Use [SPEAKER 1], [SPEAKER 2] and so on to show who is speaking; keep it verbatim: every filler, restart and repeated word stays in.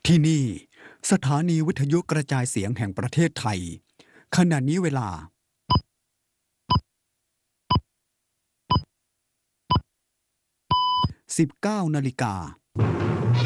[SPEAKER 1] ที่นี่สถานีวิทยุกระจายเสียงแห่งประเทศไทยขณะนี้เวลา สิบเก้านาฬิกา